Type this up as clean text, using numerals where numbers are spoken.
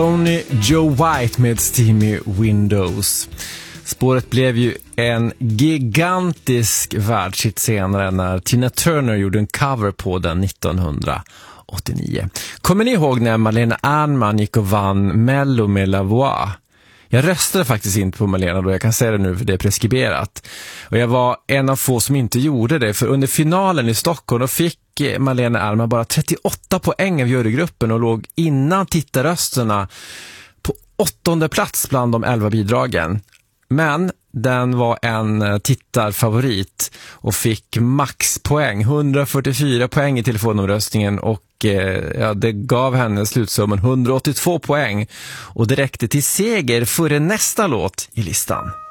Tony Joe White med Steamy Windows. Spåret blev ju en gigantisk världshit senare när Tina Turner gjorde en cover på den 1989. Kommer ni ihåg när Malena Ernman gick och vann Mello med La Voix? Jag röstade faktiskt inte på Malena då, jag kan säga det nu för det är preskriberat. Och jag var en av få som inte gjorde det, för under finalen i Stockholm då fick Malena Ernman bara 38 poäng av jurygruppen och låg innan tittarrösterna på 8:e plats bland de 11 bidragen. Men den var en tittarfavorit och fick maxpoäng, 144 poäng i telefonomröstningen, och det gav henne slutsumman 182 poäng och det räckte till seger före nästa låt i listan.